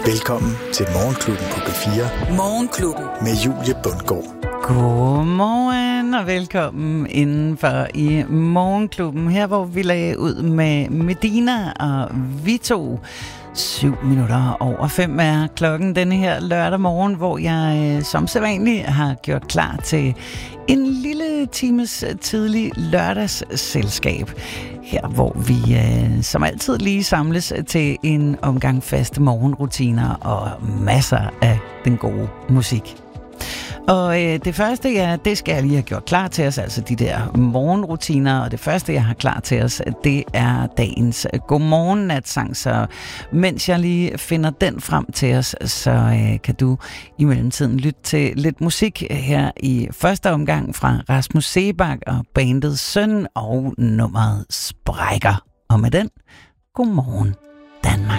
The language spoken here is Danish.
Velkommen til Morgenklubben på P4. Morgenklubben med Julie Bundgaard. Godmorgen og velkommen indenfor i Morgenklubben. Her hvor vi lagde ud med Medina og Vito. 7:07 er klokken denne her lørdag morgen, hvor jeg som sædvanligt har gjort klar til en lille times tidlig lørdagsselskab. Her hvor vi som altid lige samles til en omgang faste morgenrutiner og masser af den gode musik. Og det første, det skal jeg lige have gjort klar til os, altså de der morgenrutiner, og det første, jeg har klar til os, det er dagens godmorgen-natsang, så mens jeg lige finder den frem til os, så kan du i mellemtiden lytte til lidt musik her i første omgang fra Rasmus Seebach og bandet Søn og nummeret Sprækker. Og med den, godmorgen Danmark.